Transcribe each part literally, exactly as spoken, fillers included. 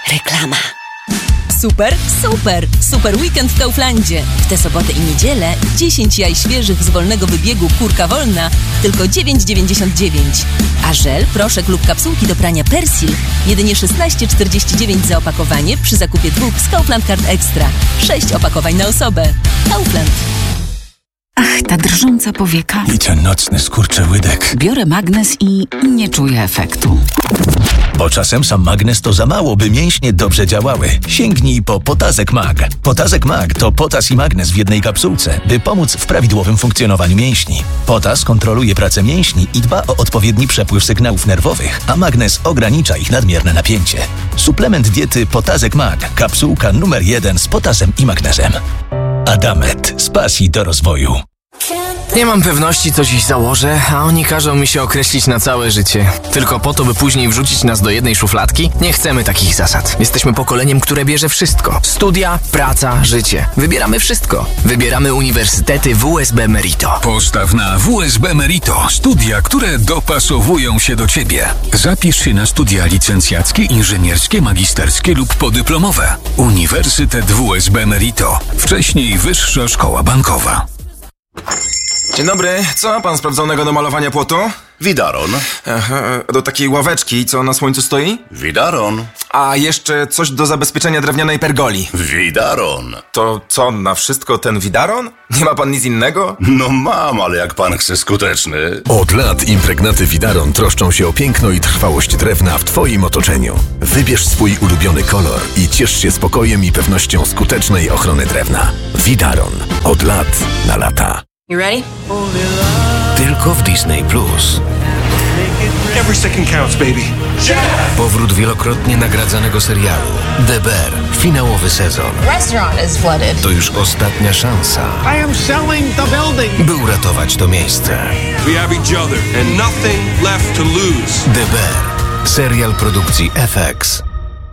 Reklama. Super, super, super weekend w Kauflandzie. W tę sobotę i niedzielę dziesięć jaj świeżych z wolnego wybiegu Kurka Wolna tylko dziewięć dziewięćdziesiąt dziewięć. A żel, proszek lub kapsułki do prania Persil jedynie szesnaście czterdzieści dziewięć za opakowanie przy zakupie dwóch z Kaufland Card Extra. Sześć opakowań na osobę. Kaufland. Ach, ta drżąca powieka. I ten nocny skurczy łydek. Biorę magnes i nie czuję efektu. Bo czasem sam magnes to za mało, by mięśnie dobrze działały. Sięgnij po Potazek Mag. Potazek Mag to potas i magnes w jednej kapsułce, by pomóc w prawidłowym funkcjonowaniu mięśni. Potas kontroluje pracę mięśni i dba o odpowiedni przepływ sygnałów nerwowych, a magnes ogranicza ich nadmierne napięcie. Suplement diety Potazek Mag. Kapsułka numer jeden z potasem i magnezem. Adamet. Z pasji do rozwoju. Nie mam pewności, co dziś założę, a oni każą mi się określić na całe życie. Tylko po to, by później wrzucić nas do jednej szufladki? Nie chcemy takich zasad. Jesteśmy pokoleniem, które bierze wszystko. Studia, praca, życie. Wybieramy wszystko. Wybieramy uniwersytety W S B Merito. Postaw na W S B Merito. Studia, które dopasowują się do Ciebie. Zapisz się na studia licencjackie, inżynierskie, magisterskie lub podyplomowe. Uniwersytet W S B Merito. Wcześniej Wyższa Szkoła Bankowa. Dzień dobry, co ma pan sprawdzonego do malowania płotu? Widaron. Aha, do takiej ławeczki, co na słońcu stoi? Widaron. A jeszcze coś do zabezpieczenia drewnianej pergoli. Widaron. To co, na wszystko ten widaron? Nie ma pan nic innego? No mam, ale jak pan chce skuteczny. Od lat impregnaty Widaron troszczą się o piękno i trwałość drewna w Twoim otoczeniu. Wybierz swój ulubiony kolor i ciesz się spokojem i pewnością skutecznej ochrony drewna. Widaron. Od lat na lata. You ready? Tylko w Disney Plus. Every second counts, baby. Powrót wielokrotnie nagradzanego serialu The Bear. Finałowy sezon. Restaurant is flooded. To już ostatnia szansa, I am selling the building. by uratować to miejsce. We have each other and nothing left to lose. The Bear. Serial produkcji F X.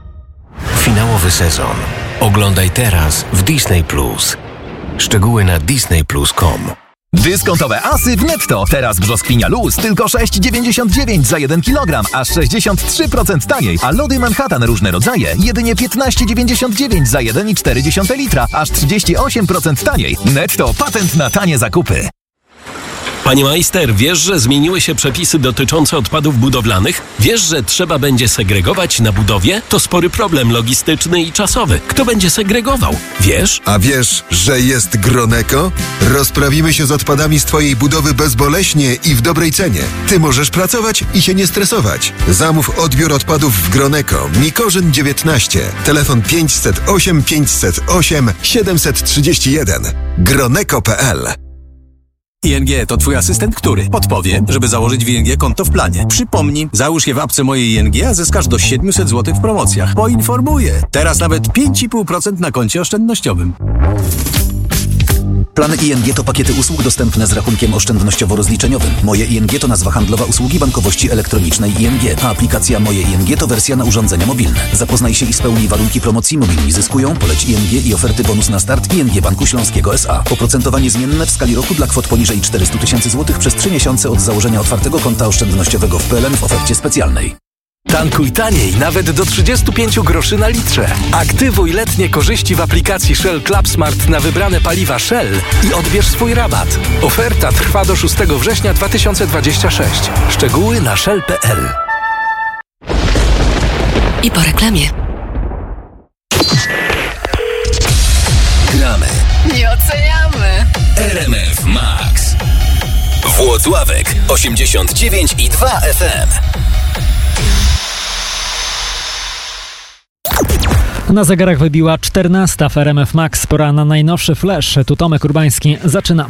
Finałowy sezon. Oglądaj teraz w Disney Plus. Szczegóły na disney plus kropka com. Dyskontowe asy w Netto. Teraz brzoskwinia luz tylko sześć dziewięćdziesiąt dziewięć za jeden kilogram, aż sześćdziesiąt trzy procent taniej. A lody Manhattan różne rodzaje jedynie piętnaście dziewięćdziesiąt dziewięć za jeden i cztery dziesiąte litra, aż trzydzieści osiem procent taniej. Netto, patent na tanie zakupy. Panie majster, wiesz, że zmieniły się przepisy dotyczące odpadów budowlanych? Wiesz, że trzeba będzie segregować na budowie? To spory problem logistyczny i czasowy. Kto będzie segregował? Wiesz? A wiesz, że jest Groneko? Rozprawimy się z odpadami z Twojej budowy bezboleśnie i w dobrej cenie. Ty możesz pracować i się nie stresować. Zamów odbiór odpadów w Groneko. Mikorzyn dziewiętnaście. Telefon pięćset osiem pięćset osiem siedemset trzydzieści jeden. groneko kropka p l. I N G to Twój asystent, który podpowie, żeby założyć w I N G konto w planie. Przypomnij, załóż je w apce mojej I N G, a zyskasz do siedemset złotych w promocjach. Poinformuję. Teraz nawet pięć i pół procent na koncie oszczędnościowym. Plany I N G to pakiety usług dostępne z rachunkiem oszczędnościowo-rozliczeniowym. Moje I N G to nazwa handlowa usługi bankowości elektronicznej I N G, a aplikacja Moje I N G to wersja na urządzenia mobilne. Zapoznaj się i spełnij warunki promocji Mobilni Zyskują, poleć I N G i oferty bonus na start I N G Banku Śląskiego S A. Oprocentowanie zmienne w skali roku dla kwot poniżej czterysta tysięcy złotych przez trzy miesiące od założenia otwartego konta oszczędnościowego w P L N w ofercie specjalnej. Tankuj taniej, nawet do trzydzieści pięć groszy na litrze. Aktywuj letnie korzyści w aplikacji Shell Club Smart na wybrane paliwa Shell i odbierz swój rabat. Oferta trwa do szóstego września dwa tysiące dwudziestego szóstego. Szczegóły na shell kropka p l. I po reklamie. Gramy. Nie oceniamy. R M F Max. Włocławek osiemdziesiąt dziewięć i dwa F M. Na zegarach wybiła czternasta w R M F Max. Pora na najnowszy flash. Tu Tomek Urbański. Zaczynamy.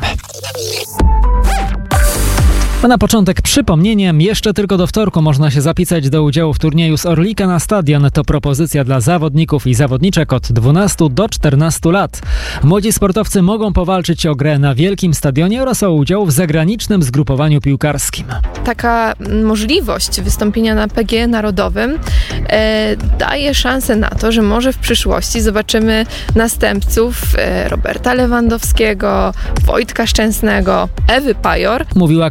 A na początek przypomnieniem, jeszcze tylko do wtorku można się zapisać do udziału w turnieju z Orlika na stadion. To propozycja dla zawodników i zawodniczek od dwunastu do czternastu lat. Młodzi sportowcy mogą powalczyć o grę na wielkim stadionie oraz o udział w zagranicznym zgrupowaniu piłkarskim. Taka możliwość wystąpienia na P G Narodowym e, daje szansę na to, że może w przyszłości zobaczymy następców e, Roberta Lewandowskiego, Wojtka Szczęsnego, Ewy Pajor. Mówiła Karolina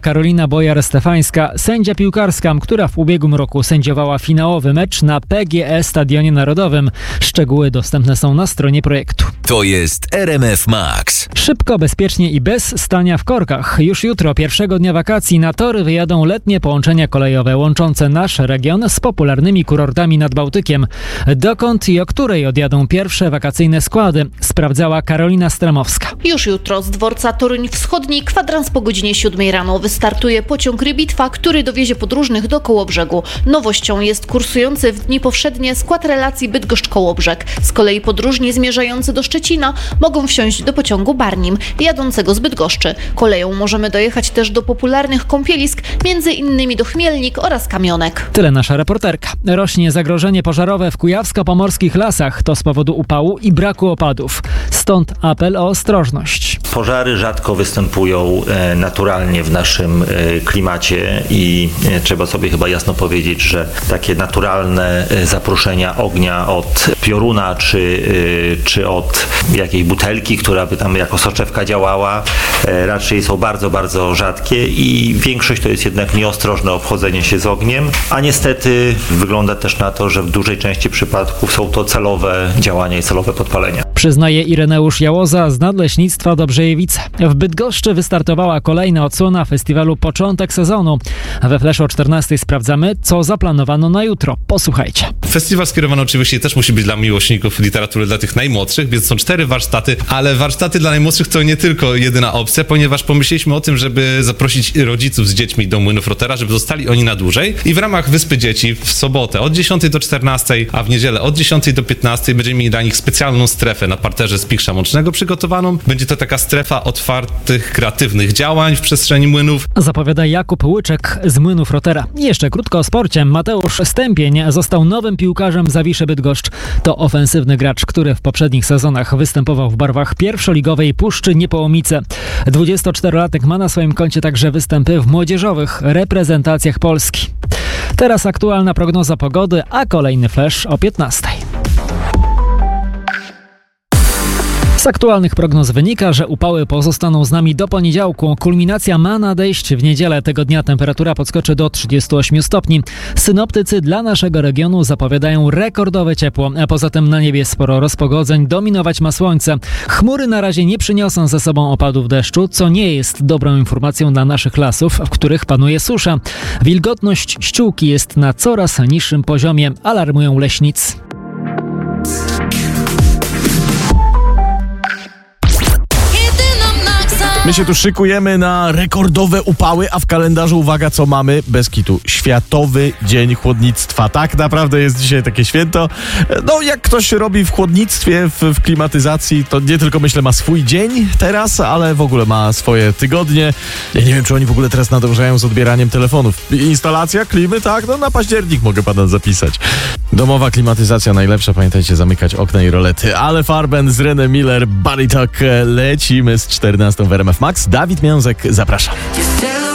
Karolina Bojar-Stefańska, sędzia piłkarska, która w ubiegłym roku sędziowała finałowy mecz na P G E Stadionie Narodowym. Szczegóły dostępne są na stronie projektu. To jest R M F Max. Szybko, bezpiecznie i bez stania w korkach. Już jutro, pierwszego dnia wakacji, na tory wyjadą letnie połączenia kolejowe łączące nasz region z popularnymi kurortami nad Bałtykiem. Dokąd i o której odjadą pierwsze wakacyjne składy, sprawdzała Karolina Stramowska. Już jutro z dworca Toruń Wschodni kwadrans po godzinie siódmej rano wystartuje pociąg Rybitwa, który dowiezie podróżnych do Kołobrzegu. Nowością jest kursujący w dni powszednie skład relacji Bydgoszcz-Kołobrzeg. Z kolei podróżni zmierzający do Szczecina mogą wsiąść do pociągu Barnim, jadącego z Bydgoszczy. Koleją możemy dojechać też do popularnych kąpielisk, między innymi do Chmielnik oraz Kamionek. Tyle nasza reporterka. Rośnie zagrożenie pożarowe w kujawsko-pomorskich lasach. To z powodu upału i braku opadów. Stąd apel o ostrożność. Pożary rzadko występują e, naturalnie w naszym e, klimacie i e, trzeba sobie chyba jasno powiedzieć, że takie naturalne e, zaproszenia ognia od pioruna czy, e, czy od jakiejś butelki, która by tam jako soczewka działała, e, raczej są bardzo, bardzo rzadkie i większość to jest jednak nieostrożne obchodzenie się z ogniem, a niestety wygląda też na to, że w dużej części przypadków są to celowe działania i celowe podpalenia. Przyznaje Ireneusz Jałoza z Nadleśnictwa Dobrzejewice. W Bydgoszczy wystartowała kolejna odsłona festiwalu Początek Sezonu. We Flashu o czternastej sprawdzamy, co zaplanowano na jutro. Posłuchajcie. Festiwal skierowany oczywiście też musi być dla miłośników literatury, dla tych najmłodszych, więc są cztery warsztaty, ale warsztaty dla najmłodszych to nie tylko jedyna opcja, ponieważ pomyśleliśmy o tym, żeby zaprosić rodziców z dziećmi do Młynów Rotera, żeby zostali oni na dłużej i w ramach Wyspy Dzieci w sobotę od dziesiątej do czternastej, a w niedzielę od dziesiątej do piętnastej będziemy mieli dla nich specjalną strefę na parterze Spichrza Mącznego przygotowaną. Będzie to taka strefa otwartych, kreatywnych działań w przestrzeni młynów. Zapowiada Jakub Łyczek z Młynów Rotera. Jeszcze krótko o sporcie. Mateusz Stępień został nowym piłkarzem Zawiszy Bydgoszcz. To ofensywny gracz, który w poprzednich sezonach występował w barwach pierwszoligowej Puszczy Niepołomice. dwudziestoczterolatek ma na swoim koncie także występy w młodzieżowych reprezentacjach Polski. Teraz aktualna prognoza pogody, a kolejny flash o piętnastej. Z aktualnych prognoz wynika, że upały pozostaną z nami do poniedziałku. Kulminacja ma nadejść w niedzielę. Tego dnia temperatura podskoczy do trzydziestu ośmiu stopni. Synoptycy dla naszego regionu zapowiadają rekordowe ciepło, a poza tym na niebie sporo rozpogodzeń, dominować ma słońce. Chmury na razie nie przyniosą ze sobą opadów deszczu, co nie jest dobrą informacją dla naszych lasów, w których panuje susza. Wilgotność ściółki jest na coraz niższym poziomie, alarmują leśnicy. My się tu szykujemy na rekordowe upały, a w kalendarzu, uwaga, co mamy? Bez kitu. Światowy Dzień Chłodnictwa. Tak naprawdę jest dzisiaj takie święto. No, jak ktoś robi w chłodnictwie, w, w klimatyzacji, to nie tylko, myślę, ma swój dzień teraz, ale w ogóle ma swoje tygodnie. Ja nie wiem, czy oni w ogóle teraz nadążają z odbieraniem telefonów. Instalacja klimy, tak? No, na październik mogę pana zapisać. Domowa klimatyzacja najlepsza. Pamiętajcie, zamykać okna i rolety. Ale Farben z René Miller, Body Talk. Lecimy z czternastą w R M F Max. Dawid Miązek, zapraszam.